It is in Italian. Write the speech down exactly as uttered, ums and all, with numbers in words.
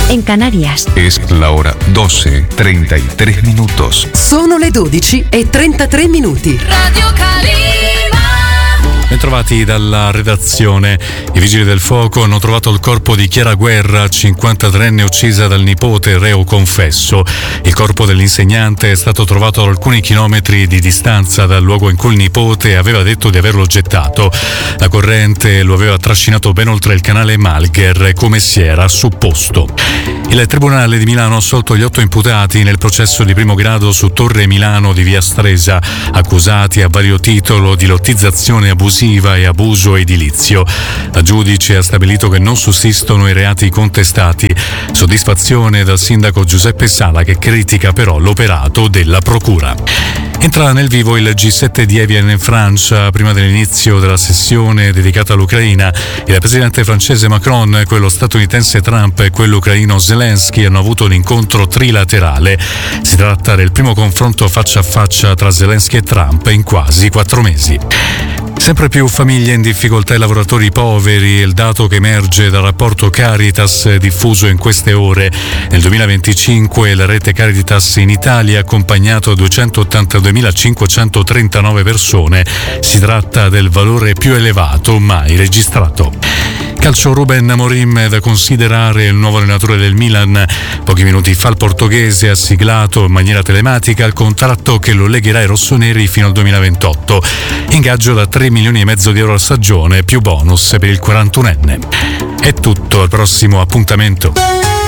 en Canarias. Es la hora doce treinta y tres minutos. Sono le dodici e trentatré minuti. Radio Calima. Bentrovati dalla redazione. I vigili del fuoco hanno trovato il corpo di Chiara Guerra, cinquantatreenne uccisa dal nipote reo confesso. Il corpo dell'insegnante è stato trovato a alcuni chilometri di distanza dal luogo in cui il nipote aveva detto di averlo gettato. La corrente lo aveva trascinato ben oltre il canale Malgher, come si era supposto. Il Tribunale di Milano ha assolto gli otto imputati nel processo di primo grado su Torre Milano di Via Stresa, accusati a vario titolo di lottizzazione abusiva e abuso edilizio. La giudice ha stabilito che non sussistono i reati contestati. Soddisfazione dal sindaco Giuseppe Sala, che critica però l'operato della procura. Entra nel vivo il G sette di Evian in Francia prima dell'inizio della sessione dedicata all'Ucraina. Il presidente francese Macron, quello statunitense Trump e quello ucraino Zelensky hanno avuto un incontro trilaterale. Si tratta del primo confronto faccia a faccia tra Zelensky e Trump in quasi quattro mesi. Sempre più famiglie in difficoltà e lavoratori poveri è il dato che emerge dal rapporto Caritas diffuso in queste ore. Nel duemilaventicinque la rete Caritas in Italia ha accompagnato duecentottantaduemilacinquecentotrentanove persone. Si tratta del valore più elevato mai registrato. Calcio, Ruben Amorim è da considerare il nuovo allenatore del Milan. Pochi minuti fa il portoghese ha siglato in maniera telematica il contratto che lo legherà ai rossoneri fino al duemilaventotto. Ingaggio da tre milioni e mezzo di euro a stagione più bonus per il quarantunenne. È tutto, al prossimo appuntamento.